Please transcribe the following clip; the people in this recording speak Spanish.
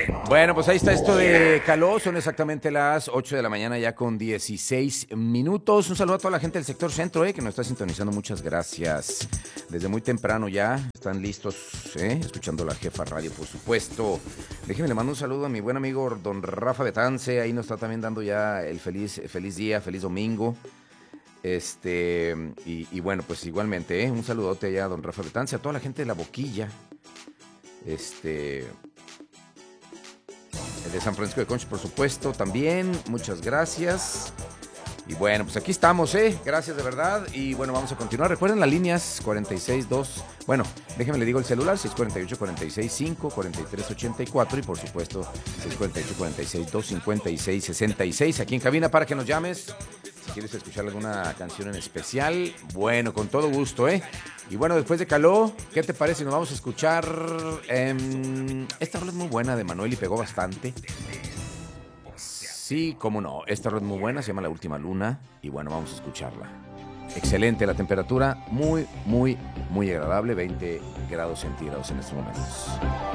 Bueno, pues ahí está esto de Caló. Son exactamente las 8 de la mañana ya con 16 minutos. Un saludo a toda la gente del sector centro, que nos está sintonizando. Muchas gracias. Desde muy temprano ya están listos, escuchando la Jefa Radio, por supuesto. Déjenme le mando un saludo a mi buen amigo don Rafa Betance. Ahí nos está también dando ya el feliz día, feliz domingo. Y bueno, pues igualmente, un saludote allá a don Rafa Betance, a toda la gente de La Boquilla. El de San Francisco de Conchos, por supuesto, también. Muchas gracias. Y bueno, pues aquí estamos, Gracias de verdad. Y bueno, vamos a continuar. Recuerden las líneas 462. Bueno, déjenme le digo el celular, 648-465, 4384 y por supuesto 648-46-256-66. Aquí en cabina para que nos llames. Si quieres escuchar alguna canción en especial, bueno, con todo gusto, Y bueno, después de Caló, ¿qué te parece? Nos vamos a escuchar. Esta rola es muy buena de Manuel y pegó bastante. Sí, cómo no. Esta rola es muy buena, se llama La Última Luna. Y bueno, vamos a escucharla. Excelente la temperatura, muy, muy, muy agradable. 20 grados centígrados en estos momentos.